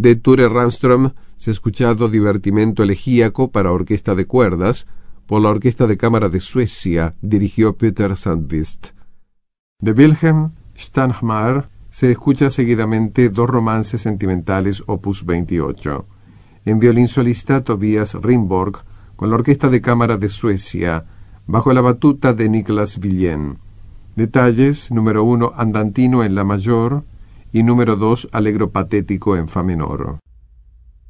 De Ture Ramström se ha escuchado Divertimento elegíaco para orquesta de cuerdas por la Orquesta de Cámara de Suecia, dirigió Peter Sandqvist. De Wilhelm Stanhammar se escucha seguidamente Dos romances sentimentales, opus 28. En violín solista Tobias Rimborg con la Orquesta de Cámara de Suecia, bajo la batuta de Niklas Wilén. Detalles: número 1, andantino en la mayor, y número 2, allegro patético en fa menor.